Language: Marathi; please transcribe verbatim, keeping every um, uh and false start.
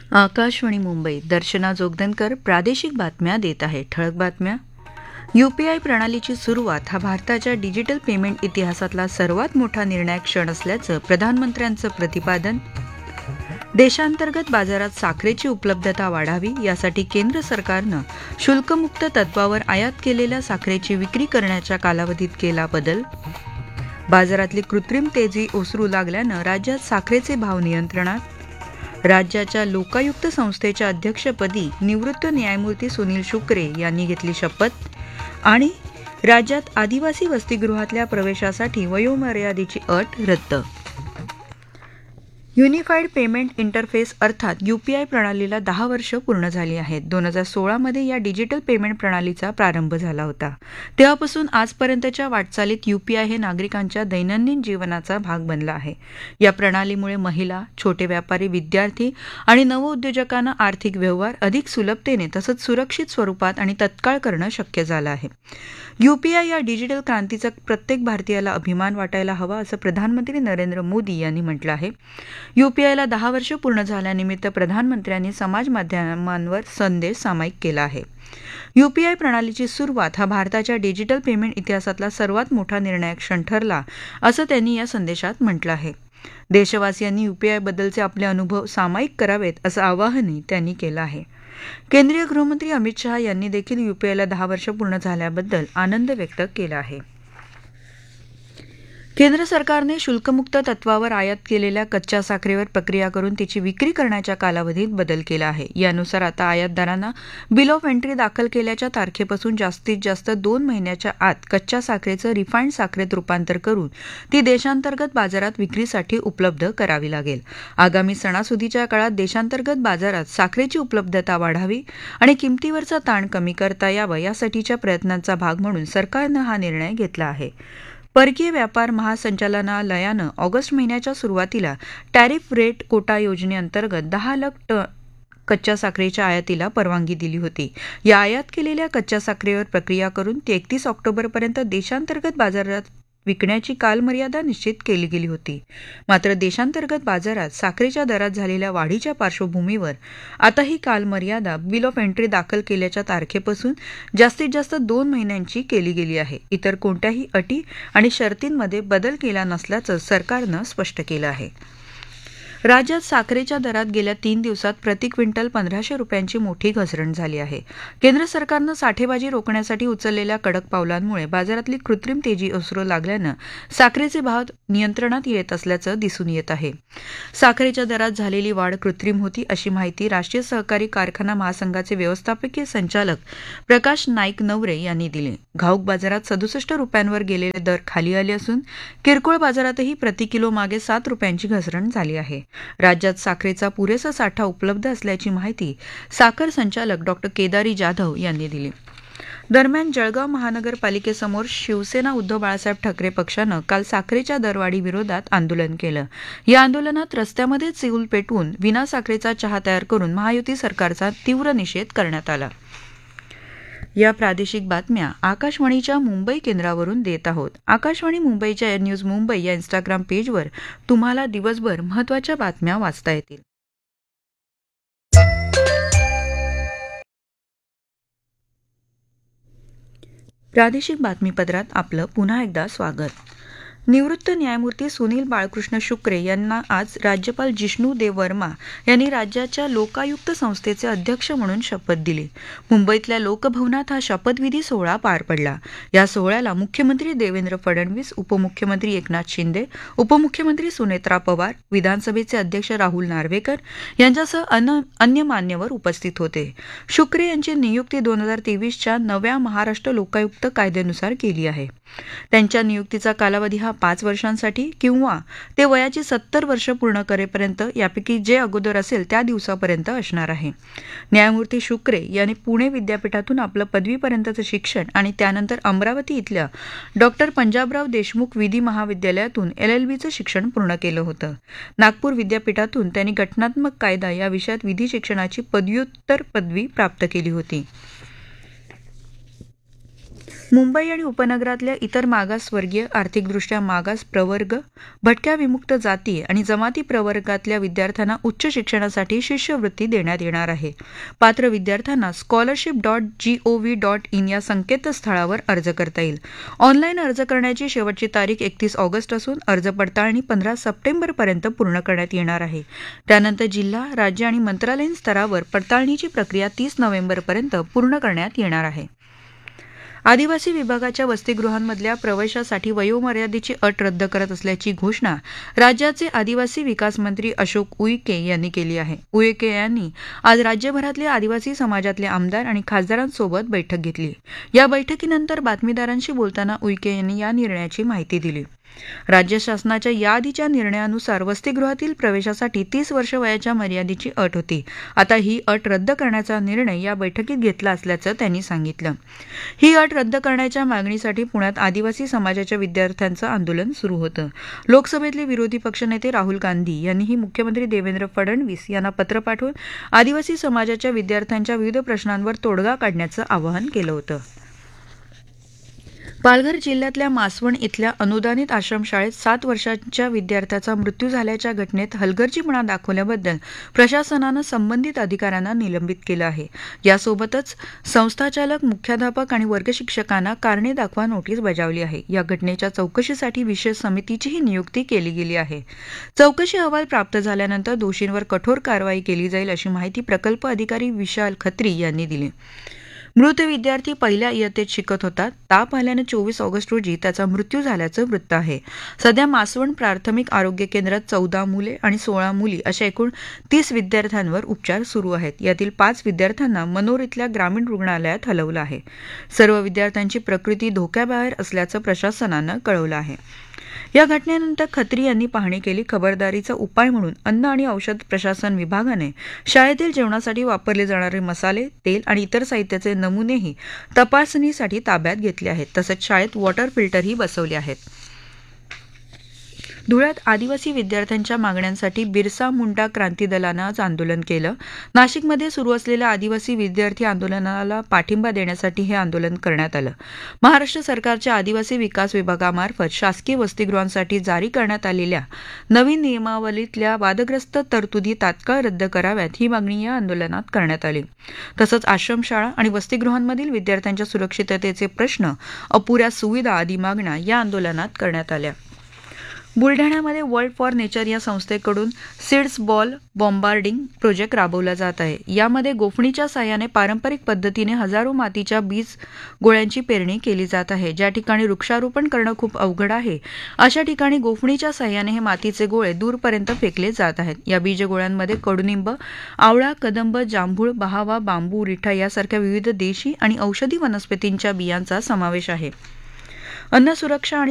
आकाशवाणी मुंबई. दर्शना जोगदनकर प्रादेशिक बातम्या देत आहे. ठळक बातम्या. यूपीआय प्रणालीची सुरुवात हा भारताच्या डिजिटल पेमेंट इतिहासातला सर्वात मोठा निर्णायक क्षण असल्याचं प्रधानमंत्र्यांचं प्रतिपादन. देशांतर्गत बाजारात साखरेची उपलब्धता वाढावी यासाठी केंद्र सरकारनं शुल्कमुक्त तत्वावर आयात केलेल्या साखरेची विक्री करण्याच्या कालावधीत केला बदल. बाजारातली कृत्रिम तेजी ओसरू लागल्यानं राज्यात साखरेचे भाव नियंत्रणात. राज्याच्या लोकायुक्त संस्थेच्या अध्यक्षपदी निवृत्त न्यायमूर्ती सुनील शुक्रे यांनी घेतली शपथ. आणि राज्यात आदिवासी वसतिगृहातल्या प्रवेशासाठी वयोमर्यादेची अट रद्द. युनिफाईड पेमेंट इंटरफेस अर्थात यूपीआय प्रणालीला दहा वर्ष पूर्ण झाली आहेत. दोन हजार सोळामध्ये या डिजिटल पेमेंट प्रणालीचा प्रारंभ झाला होता. तेव्हापासून आजपर्यंतच्या वाटचालीत यूपीआय हे नागरिकांच्या दैनंदिन जीवनाचा भाग बनला आहे. या प्रणालीमुळे महिला, छोटे व्यापारी, विद्यार्थी आणि नवउद्योजकांना आर्थिक व्यवहार अधिक सुलभतेने तसंच सुरक्षित स्वरूपात आणि तत्काळ करणं शक्य झालं आहे. यूपीआय या डिजिटल क्रांतीचा प्रत्येक भारतीयाला अभिमान वाटायला हवा असं प्रधानमंत्री नरेंद्र मोदी यांनी म्हटलं आहे. यूपीआयला दहा वर्ष पूर्ण झाल्यानिमित्त प्रधानमंत्र्यांनी समाज माध्यमांवर संदेश सामायिक केला आहे. यूपीआय प्रणालीची सुरुवात हा भारताच्या डिजिटल पेमेंट इतिहासातला सर्वात मोठा निर्णायक क्षण ठरला असं त्यांनी या संदेशात म्हटलं आहे. देशवासियांनी यूपीआयबद्दलचे आपले अनुभव सामायिक करावेत असं आवाहनही त्यांनी केलं आहे. केंद्रीय गृहमंत्री अमित शहा यांनी देखील यूपीआयला दहा वर्ष पूर्ण झाल्याबद्दल आनंद व्यक्त केला आहे. केंद्र सरकारने शुल्कमुक्त तत्वावर आयात केलेल्या कच्च्या साखरेवर प्रक्रिया करून तिची विक्री करण्याच्या कालावधीत बदल केला आहे. यानुसार आता आयातदारांना बिल ऑफ एंट्री दाखल केल्याच्या तारखेपासून जास्तीत जास्त दोन महिन्याच्या आत कच्च्या साखरेचं रिफाईंड साखरेत रूपांतर करून ती देशांतर्गत बाजारात विक्रीसाठी उपलब्ध करावी लागेल. आगामी सणासुदीच्या काळात देशांतर्गत बाजारात साखरेची उपलब्धता वाढावी आणि किमतीवरचा ताण कमी करता यावा यासाठीच्या प्रयत्नांचा भाग म्हणून सरकारनं हा निर्णय घेतला आहे. परकीय व्यापार महासंचालनालयानं ऑगस्ट महिन्याच्या सुरुवातीला टॅरिफ रेट कोटा योजनेअंतर्गत दहा लाख टन कच्च्या साखरेच्या आयातीला परवानगी दिली होती. या आयात केलेल्या कच्च्या साखरेवर प्रक्रिया करून ती एकतीस ऑक्टोबरपर्यंत देशांतर्गत बाजारात विकण्याची कालमर्यादा निश्चित केली गेली होती. मात्र देशांतर्गत बाजारात साखरेच्या दरात झालेल्या वाढीच्या पार्श्वभूमीवर आता ही कालमर्यादा बिल ऑफ एंट्री दाखल केल्याच्या तारखेपासून जास्तीत जास्त दोन महिन्यांची केली गेली आहे. इतर कोणत्याही अटी आणि शर्तींमध्ये बदल केला नसल्याचं सरकारनं स्पष्ट केलं आहे. राज्यात साखरेच्या दरात गेल्या तीन दिवसात प्रति क्विंटल पंधराशे रुपयांची मोठी घसरण झाली आहे. केंद्र सरकारनं साठेबाजी रोखण्यासाठी उचललेल्या कडक पावलांमुळे बाजारातली कृत्रिम तेजी ओसरू लागल्यानं साखरेचे भाव नियंत्रणात येत असल्याचं दिसून येत आहे. साखरेच्या दरात झालेली वाढ कृत्रिम होती अशी माहिती राष्ट्रीय सहकारी कारखाना महासंघाचे व्यवस्थापकीय संचालक प्रकाश नाईक नवरे यांनी दिली. घाऊक बाजारात सदुसष्ट रुपयांवर गेलेले दर खाली आले असून किरकोळ बाजारातही प्रति किलो मागे सात रुपयांची घसरण झाली आहे. राज्यात साखरेचा पुरेसा साठा उपलब्ध असल्याची माहिती साखर संचालक डॉ केदारी जाधव यांनी दिली. दरम्यान जळगाव महानगरपालिकेसमोर शिवसेना उद्धव बाळासाहेब ठाकरे पक्षानं काल साखरेच्या दरवाढी विरोधात आंदोलन केलं. या आंदोलनात रस्त्यामध्ये चूल पेटवून विना साखरेचा चहा तयार करून महायुती सरकारचा तीव्र निषेध करण्यात आला. या प्रादेशिक बातम्या आकाशवाणीच्या मुंबई केंद्रावरून देत आहोत. आकाशवाणी मुंबईच्या न्यूज मुंबई या इन्स्टाग्राम पेजवर तुम्हाला दिवसभर महत्त्वाच्या बातम्या वाचता येतील. प्रादेशिक बातमीपत्रात आपलं पुन्हा एकदा स्वागत. निवृत्त न्यायमूर्ती सुनील बाळकृष्ण शुक्रे यांना आज राज्यपाल जिष्णू देव वर्मा यांनी राज्याच्या लोकायुक्त संस्थेचे अध्यक्ष म्हणून शपथ दिली. मुंबईतल्या लोकभवनात हा शपथविधी सोहळा पार पडला. या सोहळ्याला मुख्यमंत्री देवेंद्र फडणवीस, उपमुख्यमंत्री एकनाथ शिंदे, उपमुख्यमंत्री सुनेत्रा पवार, विधानसभेचे अध्यक्ष राहुल नार्वेकर यांच्यासह अन्य मान्यवर उपस्थित होते. शुक्रे यांची नियुक्ती दोन हजार तेवीसच्या नव्या महाराष्ट्र लोकायुक्त कायद्यानुसार केली आहे. त्यांच्या नियुक्तीचा कालावधी हा पाच वर्षांसाठी किंवा ते वयाची सत्तर वर्ष पूर्ण करेपर्यंत यापैकी जे अगोदर असेल त्या दिवसापर्यंत असणार आहे. न्यायमूर्ती शुक्रे यांनी पुणे विद्यापीठातून आपलं पदवीपर्यंतचं शिक्षण आणि त्यानंतर अमरावती इथल्या डॉक्टर पंजाबराव देशमुख विधी महाविद्यालयातून एल एल बीचं शिक्षण पूर्ण केलं होतं. नागपूर विद्यापीठातून त्यांनी घटनात्मक कायदा या विषयात विधी शिक्षणाची पदव्युत्तर पदवी प्राप्त केली होती. मुंबई आणि उपनगरातल्या इतर मागासवर्गीय, आर्थिकदृष्ट्या मागास प्रवर्ग, भटक्या विमुक्त जाती आणि जमाती प्रवर्गातल्या विद्यार्थ्यांना उच्च शिक्षणासाठी शिष्यवृत्ती देण्यात येणार आहे. पात्र विद्यार्थ्यांना scholarship dot G O V dot in या संकेतस्थळावर अर्ज करता येईल. ऑनलाईन अर्ज करण्याची शेवटची तारीख एकतीस ऑगस्ट असून अर्ज पडताळणी पंधरा सप्टेंबरपर्यंत पूर्ण करण्यात येणार आहे. त्यानंतर जिल्हा, राज्य आणि मंत्रालयीन स्तरावर पडताळणीची प्रक्रिया तीस नोव्हेंबरपर्यंत पूर्ण करण्यात येणार आहे. आदिवासी विभागाच्या वसतिगृहांमधल्या प्रवेशासाठी वयोमर्यादेची अट रद्द करत असल्याची घोषणा राज्याचे आदिवासी विकास मंत्री अशोक उईके यांनी केली आहे. उईके यांनी आज राज्यभरातल्या आदिवासी समाजातले आमदार आणि खासदारांसोबत बैठक घेतली. या बैठकीनंतर बातमीदारांशी बोलताना उईके यांनी या निर्णयाची माहिती दिली. राज्य शासनाच्या याआधीच्या निर्णयानुसार वसतिगृहातील प्रवेशासाठी तीस वर्ष वयाच्या मर्यादेची अट होती. आता ही अट रद्द करण्याचा निर्णय या बैठकीत घेतला असल्याचं त्यांनी सांगितलं. ही अट रद्द करण्याच्या मागणीसाठी पुण्यात आदिवासी समाजाच्या विद्यार्थ्यांचं आंदोलन सुरू होतं. लोकसभेतले विरोधी पक्षनेते राहुल गांधी यांनीही मुख्यमंत्री देवेंद्र फडणवीस यांना पत्र पाठवून आदिवासी समाजाच्या विद्यार्थ्यांच्या विविध प्रश्नांवर तोडगा काढण्याचं आवाहन केलं होतं. पालघर जिल्ह्यातल्या मासवण इथल्या अनुदानित आश्रमशाळेत सात वर्षांच्या विद्यार्थ्याचा मृत्यू झाल्याच्या घटनेत हलगर्जीपणा दाखवल्याबद्दल प्रशासनानं संबंधित अधिकाऱ्यांना निलंबित केलं आहे. यासोबतच संस्थाचालक, मुख्याध्यापक आणि वर्गशिक्षकांना कारणे दाखवा नोटीस बजावली आहे. या घटनेच्या चौकशीसाठी विशेष समितीचीही नियुक्ती केली गेली आहे. चौकशी अहवाल प्राप्त झाल्यानंतर दोषींवर कठोर कारवाई केली जाईल अशी माहिती प्रकल्प अधिकारी विशाल खत्री यांनी दिली. मृत विद्यार्थी पहिल्या इयत्तेत शिकत होता. ताप आल्यानं चोवीस ऑगस्ट रोजी त्याचा मृत्यू झाल्याचं वृत्त आहे. सध्या मासवण प्राथमिक आरोग्य केंद्रात चौदा मुले आणि सोळा मुली अशा एकूण तीस विद्यार्थ्यांवर उपचार सुरू आहेत. यातील पाच विद्यार्थ्यांना मनोर इथल्या ग्रामीण रुग्णालयात हलवलं आहे. सर्व विद्यार्थ्यांची प्रकृती धोक्याबाहेर असल्याचं प्रशासनानं कळवलं आहे. या घटनेनंतर खत्री यांनी पाहणी केली. खबरदारीचा उपाय म्हणून अन्न आणि औषध प्रशासन विभागाने शाळेतील जेवणासाठी वापरले जाणारे मसाले, तेल आणि इतर साहित्याचे नमुनेही तपासणीसाठी ताब्यात घेतले आहेत. तसंच शाळेत वॉटर फिल्टरही बसवले आहेत. धुळ्यात आदिवासी विद्यार्थ्यांच्या मागण्यांसाठी बिरसा मुंडा क्रांती दलानं आज आंदोलन केलं. नाशिकमध्ये सुरू असलेल्या आदिवासी विद्यार्थी आंदोलनाला पाठिंबा देण्यासाठी हे आंदोलन करण्यात आलं. महाराष्ट्र सरकारच्या आदिवासी विकास विभागामार्फत शासकीय वसतिगृहांसाठी जारी करण्यात आलेल्या नवीन नियमावलीतल्या वादग्रस्त तरतुदी तात्काळ रद्द कराव्यात ही मागणी या आंदोलनात करण्यात आली. तसंच आश्रमशाळा आणि वसतिगृहांमधील विद्यार्थ्यांच्या सुरक्षिततेचे प्रश्न, अपुऱ्या सुविधा आदी मागण्या या आंदोलनात करण्यात आल्या. बुलढाण्यामध्ये वर्ल्ड फॉर नेचर या संस्थेकडून सीड्स बॉल बॉम्बार्डिंग प्रोजेक्ट राबवला जात आहे. यामध्ये गोफणीच्या साहाय्याने पारंपरिक पद्धतीने हजारो मातीच्या बीज गोळ्यांची पेरणी केली जात आहे. ज्या ठिकाणी वृक्षारोपण करणं खूप अवघड आहे अशा ठिकाणी गोफणीच्या साहाय्याने हे मातीचे गोळे दूरपर्यंत फेकले जात आहेत. या बीजगोळ्यांमध्ये कडुनिंब, आवळा, कदंब, जांभूळ, बहावा, बांबू, रिठा यासारख्या विविध देशी आणि औषधी वनस्पतींच्या बियांचा समावेश आहे. अन्न सुरक्षा आणि